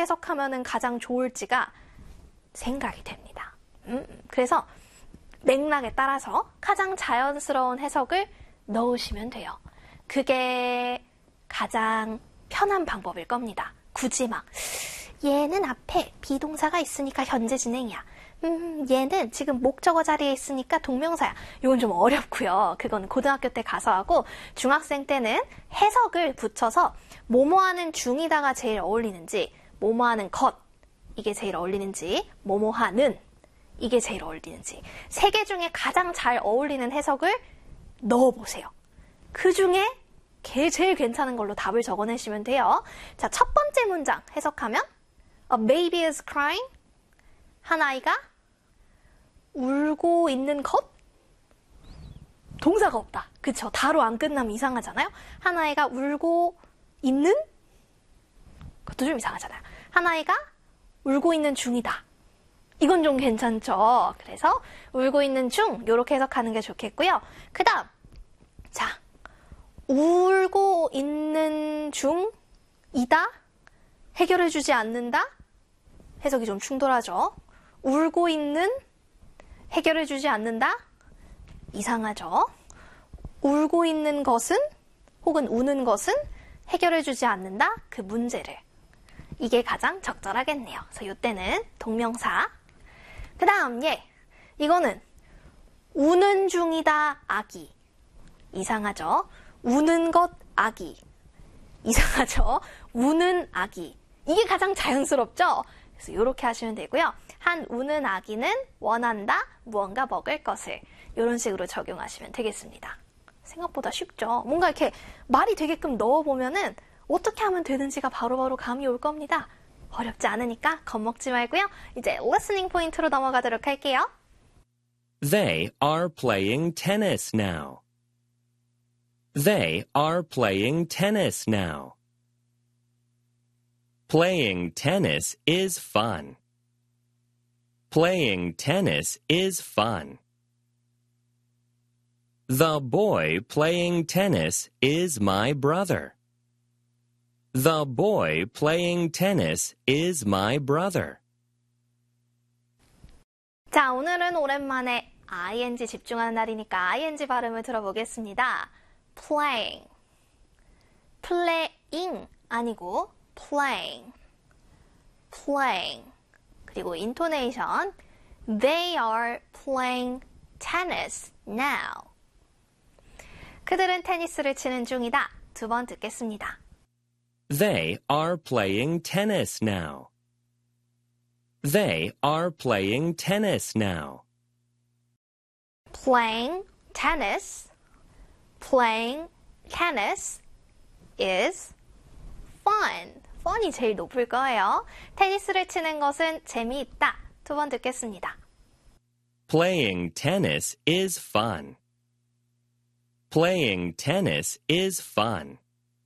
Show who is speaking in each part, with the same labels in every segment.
Speaker 1: 해석하면 가장 좋을지가 생각이 됩니다. 그래서 맥락에 따라서 가장 자연스러운 해석을 넣으시면 돼요. 그게 가장 편한 방법일 겁니다. 굳이 막 얘는 앞에 비동사가 있으니까 현재 진행이야. 얘는 지금 목적어 자리에 있으니까 동명사야. 이건 좀 어렵고요. 그건 고등학교 때 가서 하고 중학생 때는 해석을 붙여서 뭐뭐하는 중이다가 제일 어울리는지 뭐뭐하는 것 이게 제일 어울리는지 뭐뭐하는 이게 제일 어울리는지 세 개 중에 가장 잘 어울리는 해석을 넣어보세요. 그 중에 제일 괜찮은 걸로 답을 적어내시면 돼요. 자, 첫 번째 문장 해석하면 A baby is crying. 한 아이가 울고 있는 것? 동사가 없다. 그쵸? 다로 안 끝나면 이상하잖아요. 한 아이가 울고 있는? 그것도 좀 이상하잖아요. 한 아이가 울고 있는 중이다. 이건 좀 괜찮죠? 그래서 울고 있는 중 이렇게 해석하는 게 좋겠고요. 그 다음 자, 울고 있는 중이다? 해결해주지 않는다? 해석이 좀 충돌하죠. 울고 있는 해결해주지 않는다? 이상하죠. 울고 있는 것은 혹은 우는 것은 해결해주지 않는다? 그 문제를. 이게 가장 적절하겠네요. 그래서 이때는 동명사. 그 다음 이거는 우는 중이다 아기. 이상하죠. 우는 것 아기. 이상하죠. 우는 아기. 이게 가장 자연스럽죠. 그래서 이렇게 하시면 되고요. 한 우는 아기는 원한다 무언가 먹을 것을. 이런 식으로 적용하시면 되겠습니다. 생각보다 쉽죠. 뭔가 이렇게 말이 되게끔 넣어보면은 어떻게 하면 되는지가 바로바로 감이 올 겁니다. 어렵지 않으니까 겁먹지 말고요. 이제 listening 포인트로 넘어가도록 할게요.
Speaker 2: They are playing tennis now. They are playing tennis now. Playing tennis is fun. Playing tennis is fun. The boy playing tennis is my brother. The boy playing tennis is my brother.
Speaker 1: 자, 오늘은 오랜만에 ing 집중하는 날이니까 ing 발음을 들어보겠습니다. playing. playing 아니고 playing. playing. 그리고 intonation. They are playing tennis now. 그들은 테니스를 치는 중이다. 두 번 듣겠습니다.
Speaker 2: They are playing tennis now. They are playing tennis now.
Speaker 1: Playing tennis, playing tennis is fun. fun이 제일 높을 거예요. 테니스를 치는 것은 재미있다. 두 번 듣겠습니다.
Speaker 2: Playing tennis is fun. Playing tennis is fun.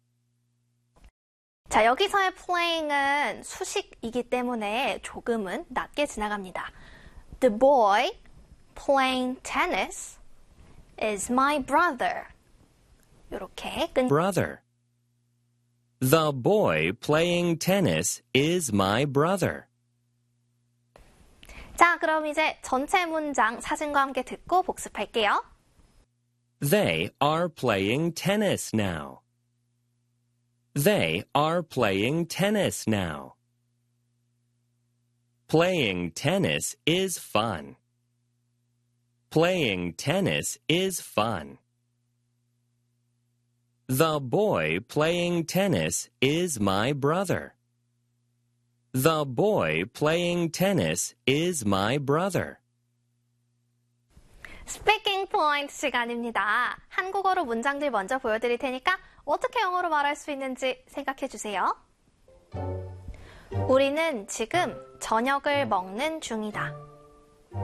Speaker 1: 자, 여기서의 playing은 수식이기 때문에 조금은 낮게 지나갑니다. The boy playing tennis is my brother. 이렇게
Speaker 2: Brother. The boy playing tennis is my brother.
Speaker 1: 자, 그럼 이제 전체 문장 사진과 함께 듣고 복습할게요.
Speaker 2: They are playing tennis now. They are playing tennis now. Playing tennis is fun. Playing tennis is fun. The boy playing tennis is my brother. The boy playing tennis is my brother.
Speaker 1: 스피킹 포인트 시간입니다. 한국어로 문장들 먼저 보여드릴 테니까 어떻게 영어로 말할 수 있는지 생각해 주세요. 우리는 지금 저녁을 먹는 중이다.